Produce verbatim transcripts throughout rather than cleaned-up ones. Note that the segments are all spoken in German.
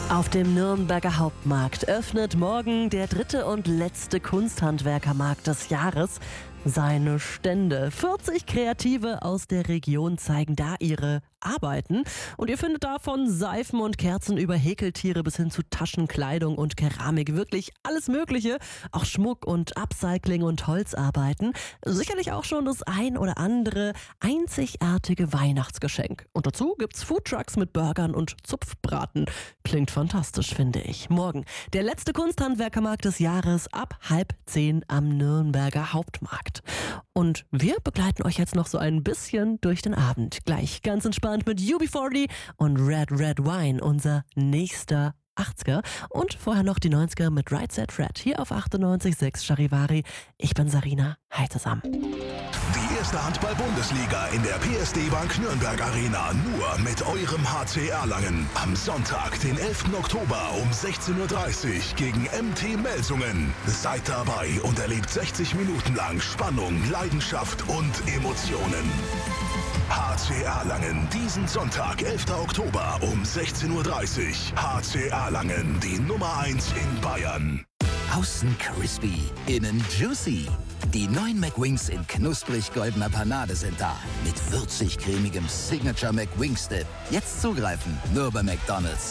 Auf dem Nürnberger Hauptmarkt öffnet morgen der dritte und letzte Kunsthandwerkermarkt des Jahres seine Stände. vierzig Kreative aus der Region zeigen da ihre Arbeiten. Und ihr findet da von Seifen und Kerzen über Häkeltiere bis hin zu Taschen, Kleidung und Keramik wirklich alles Mögliche. Auch Schmuck und Upcycling und Holzarbeiten. Sicherlich auch schon das ein oder andere einzigartige Weihnachtsgeschenk. Und dazu gibt's Foodtrucks mit Burgern und Zupfbraten. Klingt fantastisch, finde ich. Morgen der letzte Kunsthandwerkermarkt des Jahres ab halb zehn am Nürnberger Hauptmarkt. Und wir begleiten euch jetzt noch so ein bisschen durch den Abend. Gleich ganz entspannt mit U B vierzig und Red Red Wine, unser nächster achtziger. Und vorher noch die neunziger mit Right Set Fred hier auf achtundneunzig Komma sechs Charivari. Ich bin Sarina. Hi zusammen. Die erste Handball-Bundesliga in der P S D Bank Nürnberg Arena nur mit eurem H C Erlangen. Am Sonntag, den elften Oktober um sechzehn Uhr dreißig gegen M T Melsungen. Seid dabei und erlebt sechzig Minuten lang Spannung, Leidenschaft und Emotionen. H C Erlangen, diesen Sonntag, elften Oktober um sechzehn Uhr dreißig. H C Erlangen, die Nummer eins in Bayern. Außen crispy, innen juicy. Die neuen McWings in knusprig-goldener Panade sind da. Mit würzig-cremigem Signature McWings Dip. Jetzt zugreifen, nur bei McDonald's.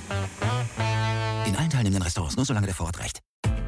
In allen teilnehmenden Restaurants, nur solange der Vorrat reicht.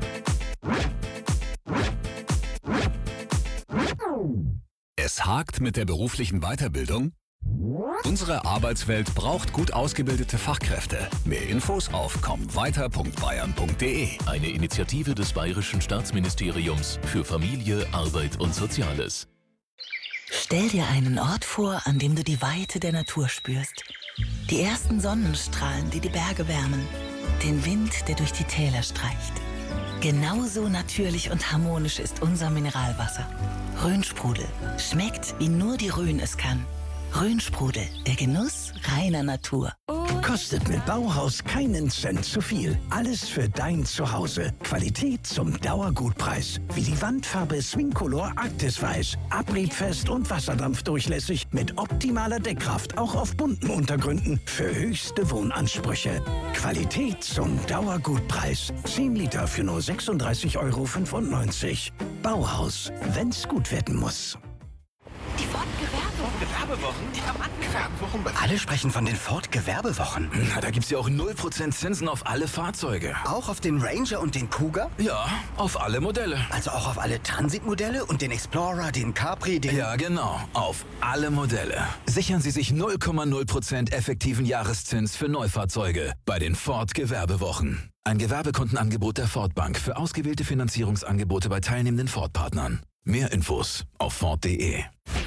Es hakt mit der beruflichen Weiterbildung? Unsere Arbeitswelt braucht gut ausgebildete Fachkräfte. Mehr Infos auf komm weiter punkt bayern punkt de. Eine Initiative des Bayerischen Staatsministeriums für Familie, Arbeit und Soziales. Stell dir einen Ort vor, an dem du die Weite der Natur spürst. Die ersten Sonnenstrahlen, die die Berge wärmen. Den Wind, der durch die Täler streicht. Genauso natürlich und harmonisch ist unser Mineralwasser. Rhönsprudel. Schmeckt, wie nur die Rhön es kann. Rhönsprudel, der Genuss reiner Natur. Kostet mit Bauhaus keinen Cent zu viel. Alles für dein Zuhause. Qualität zum Dauergutpreis. Wie die Wandfarbe Swingcolor Arktis Weiß. Abriebfest und wasserdampfdurchlässig mit optimaler Deckkraft. Auch auf bunten Untergründen für höchste Wohnansprüche. Qualität zum Dauergutpreis. zehn Liter für nur sechsunddreißig Euro fünfundneunzig. Bauhaus, wenn's gut werden muss. Die Ford-Gewerbewochen. Die Gewerbewochen. Alle sprechen von den Ford-Gewerbewochen. Na, da gibt's ja auch null Prozent Zinsen auf alle Fahrzeuge. Auch auf den Ranger und den Kuga? Ja, auf alle Modelle. Also auch auf alle Transit-Modelle und den Explorer, den Capri, den... Ja, genau. Auf alle Modelle. Sichern Sie sich null Komma null Prozent effektiven Jahreszins für Neufahrzeuge bei den Ford-Gewerbewochen. Ein Gewerbekundenangebot der Ford Bank für ausgewählte Finanzierungsangebote bei teilnehmenden Ford-Partnern. Mehr Infos auf ford punkt de.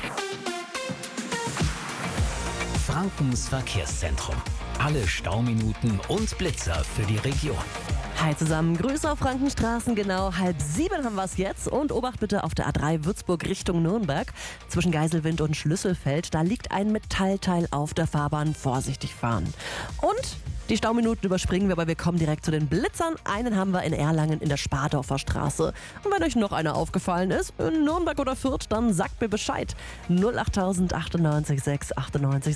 Frankens Verkehrszentrum. Alle Stauminuten und Blitzer für die Region. Hi zusammen, Grüße auf Frankenstraßen, genau halb sieben haben wir es jetzt. Und Obacht bitte auf der A drei Würzburg Richtung Nürnberg. Zwischen Geiselwind und Schlüsselfeld, da liegt ein Metallteil auf der Fahrbahn, vorsichtig fahren. Und die Stauminuten überspringen wir, aber wir kommen direkt zu den Blitzern. Einen haben wir in Erlangen in der Spardorfer Straße. Und wenn euch noch einer aufgefallen ist, in Nürnberg oder Fürth, dann sagt mir Bescheid. null acht achtundneunzig sechs achtundneunzig